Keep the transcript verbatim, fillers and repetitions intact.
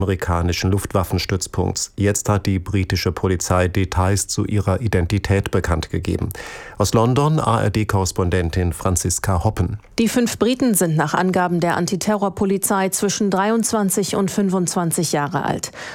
amerikanischen Luftwaffenstützpunkts. Jetzt hat die britische Polizei Details zu ihrer Identität bekannt gegeben. Aus London A R D-Korrespondentin Franziska Hoppen. Die fünf Briten sind nach Angaben der Antiterrorpolizei zwischen dreiundzwanzig und fünfundzwanzig Jahre alt.